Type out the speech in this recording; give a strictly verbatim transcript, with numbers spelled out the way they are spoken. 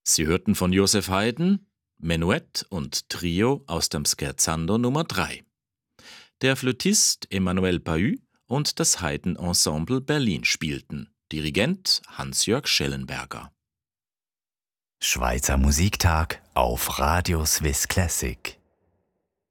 Sie hörten von Joseph Haydn Menuett und Trio aus dem Scherzando Nummer drei. Der Flötist Emmanuel Pahud und das Haydn Ensemble Berlin spielten. Dirigent Hans-Jörg Schellenberger. Schweizer Musiktag auf Radio Swiss Classic.